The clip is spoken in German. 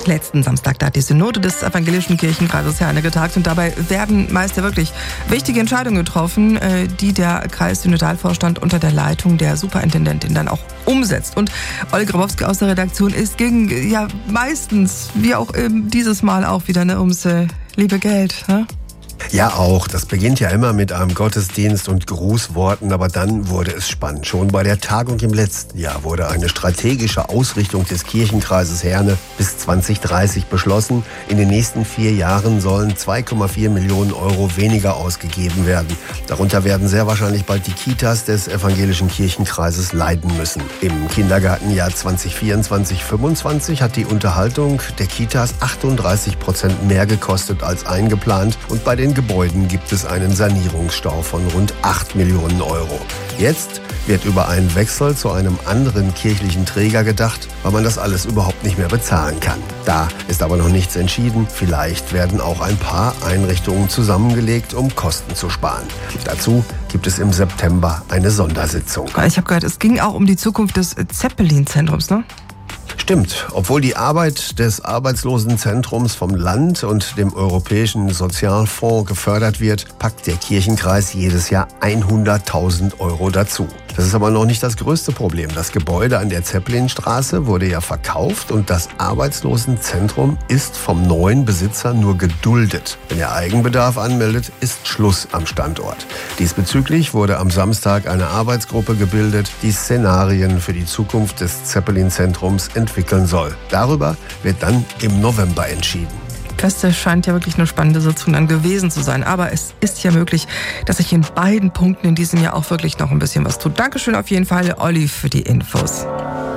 letzten Samstag, da hat die Synode des Evangelischen Kirchenkreises Herne getagt und dabei werden meist ja wirklich wichtige Entscheidungen getroffen, die der Kreissynodalvorstand unter der Leitung der Superintendentin dann auch umsetzt. Und Olli Grabowski aus der Redaktion ist gegen, ja meistens, wie auch dieses Mal auch wieder, ums liebe Geld, ne? Ja, auch. Das beginnt ja immer mit einem Gottesdienst und Grußworten, aber dann wurde es spannend. Schon bei der Tagung im letzten Jahr wurde eine strategische Ausrichtung des Kirchenkreises Herne bis 2030 beschlossen. In den nächsten 4 Jahren sollen 2,4 Millionen Euro weniger ausgegeben werden. Darunter werden sehr wahrscheinlich bald die Kitas des Evangelischen Kirchenkreises leiden müssen. Im Kindergartenjahr 2024/25 hat die Unterhaltung der Kitas 38% mehr gekostet als eingeplant und bei den Gebäuden gibt es einen Sanierungsstau von rund 8 Millionen Euro. Jetzt wird über einen Wechsel zu einem anderen kirchlichen Träger gedacht, weil man das alles überhaupt nicht mehr bezahlen kann. Da ist aber noch nichts entschieden. Vielleicht werden auch ein paar Einrichtungen zusammengelegt, um Kosten zu sparen. Dazu gibt es im September eine Sondersitzung. Ich habe gehört, es ging auch um die Zukunft des Zeppelin-Zentrums, ne? Stimmt, obwohl die Arbeit des Arbeitslosenzentrums vom Land und dem Europäischen Sozialfonds gefördert wird, packt der Kirchenkreis jedes Jahr 100.000 Euro dazu. Das ist aber noch nicht das größte Problem. Das Gebäude an der Zeppelinstraße wurde ja verkauft und das Arbeitslosenzentrum ist vom neuen Besitzer nur geduldet. Wenn er Eigenbedarf anmeldet, ist Schluss am Standort. Diesbezüglich wurde am Samstag eine Arbeitsgruppe gebildet, die Szenarien für die Zukunft des Zeppelin-Zentrums entwickeln soll. Darüber wird dann im November entschieden. Das scheint ja wirklich eine spannende Sitzung dann gewesen zu sein. Aber es ist ja möglich, dass sich in beiden Punkten in diesem Jahr auch wirklich noch ein bisschen was tut. Dankeschön auf jeden Fall, Olli, für die Infos.